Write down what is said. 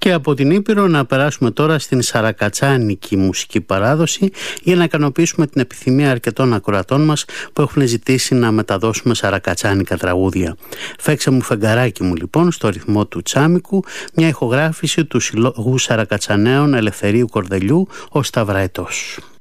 Και από την Ήπειρο να περάσουμε τώρα στην σαρακατσάνικη μουσική παράδοση για να ικανοποιήσουμε την επιθυμία αρκετών ακροατών μας που έχουν ζητήσει να μεταδώσουμε σαρακατσάνικα τραγούδια. Φέξε μου φεγγαράκι μου λοιπόν στο ρυθμό του τσάμικου, μια ηχογράφηση του Συλλόγου Σαρακατσανέων Ελευθερίου Κορδελιού, ο Σταυραετός.